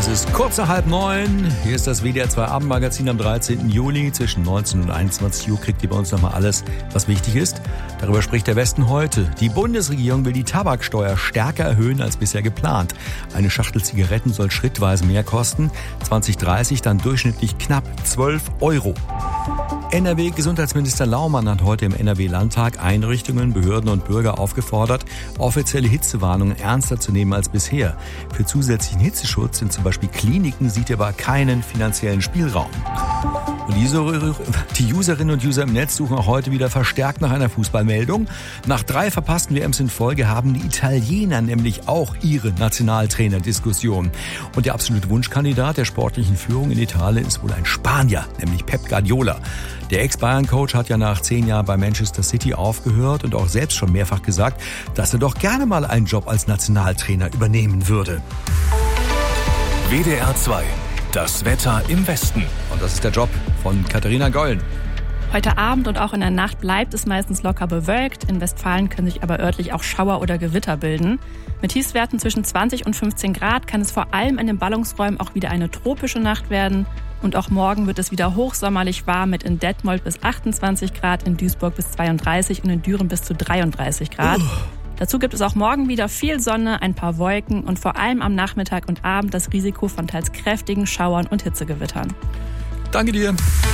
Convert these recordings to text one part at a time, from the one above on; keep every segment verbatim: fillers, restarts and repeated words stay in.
Es ist kurz nach halb neun. Hier ist das W D R zwei Abendmagazin am dreizehnten Juli. Zwischen neunzehn und einundzwanzig Uhr kriegt ihr bei uns nochmal alles, was wichtig ist. Darüber spricht der Westen heute. Die Bundesregierung will die Tabaksteuer stärker erhöhen als bisher geplant. Eine Schachtel Zigaretten soll schrittweise mehr kosten. zwanzig dreißig dann durchschnittlich knapp zwölf Euro. N R W-Gesundheitsminister Laumann hat heute im N R W-Landtag Einrichtungen, Behörden und Bürger aufgefordert, offizielle Hitzewarnungen ernster zu nehmen als bisher. Für zusätzlichen Hitzeschutz in zum Beispiel Kliniken sieht er aber keinen finanziellen Spielraum. Und die Userinnen und User im Netz suchen auch heute wieder verstärkt nach einer Fußballmeldung. Nach drei verpassten W Ms in Folge haben die Italiener nämlich auch ihre Nationaltrainer-Diskussion. Und der absolute Wunschkandidat der sportlichen Führung in Italien ist wohl ein Spanier, nämlich Pep Guardiola. Der Ex-Bayern-Coach hat ja nach zehn Jahren bei Manchester City aufgehört und auch selbst schon mehrfach gesagt, dass er doch gerne mal einen Job als Nationaltrainer übernehmen würde. W D R zwei. Das Wetter im Westen. Und das ist der Job von Katharina Gollen. Heute Abend und auch in der Nacht bleibt es meistens locker bewölkt. In Westfalen können sich aber örtlich auch Schauer oder Gewitter bilden. Mit Tiefstwerten zwischen zwanzig und fünfzehn Grad kann es vor allem in den Ballungsräumen auch wieder eine tropische Nacht werden. Und auch morgen wird es wieder hochsommerlich warm mit in Detmold bis achtundzwanzig Grad, in Duisburg bis zweiunddreißig und in Düren bis zu dreiunddreißig Grad. Uh. Dazu gibt es auch morgen wieder viel Sonne, ein paar Wolken und vor allem am Nachmittag und Abend das Risiko von teils kräftigen Schauern und Hitzegewittern. Danke dir.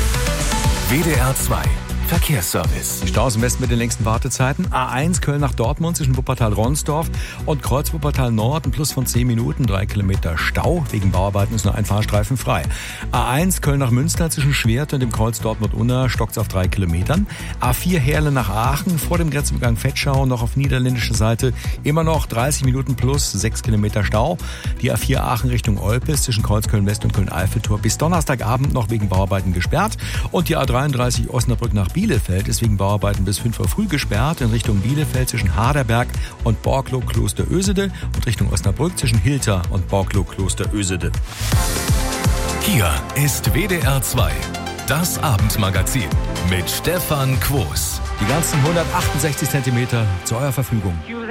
W D R zwei Verkehrsservice. Die Staus im Westen mit den längsten Wartezeiten. A eins Köln nach Dortmund zwischen Wuppertal-Ronsdorf und Kreuz-Wuppertal Nord. Ein Plus von zehn Minuten, drei Kilometer Stau. Wegen Bauarbeiten ist nur ein Fahrstreifen frei. A eins Köln nach Münster zwischen Schwerte und dem Kreuz Dortmund-Unna stockt es auf drei Kilometern. A vier Herle nach Aachen vor dem Grenzübergang Vetschau noch auf niederländischer Seite. Immer noch dreißig Minuten plus sechs Kilometer Stau. Die A vier Aachen Richtung Olpes zwischen Kreuz Köln-West und Köln-Eiffeltor bis Donnerstagabend noch wegen Bauarbeiten gesperrt. Und die A dreiunddreißig Osnabrück nach Bielefeld ist wegen Bauarbeiten bis fünf Uhr früh gesperrt in Richtung Bielefeld zwischen Haderberg und Borglow-Kloster-Ösede und Richtung Osnabrück zwischen Hilter und Borglow-Kloster-Ösede. Hier ist W D R zwei, das Abendmagazin mit Stefan Quos. Die ganzen hundertachtundsechzig Zentimeter zu eurer Verfügung.